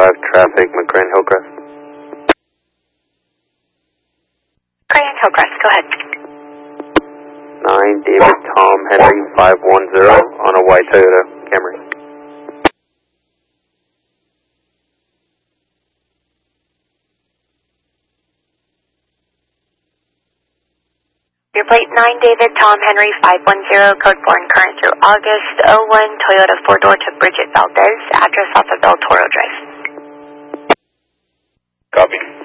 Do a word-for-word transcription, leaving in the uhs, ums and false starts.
five, traffic, McCrane, Hillcrest. McCrane, Hillcrest, go ahead. nine, David, Tom, Henry, five one zero on a white Toyota Camry. Your plate nine, David, Tom, Henry, five one zero, code foreign current through August, oh one, Toyota four-door to Bridget Valdez, address off of El Toro Drive. Copy.